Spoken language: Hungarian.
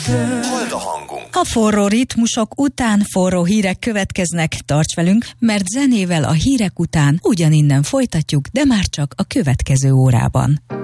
Hold a hangunk. A forró ritmusok után forró hírek következnek, tarts velünk, mert zenével a hírek után ugyaninnen folytatjuk, de már csak a következő órában.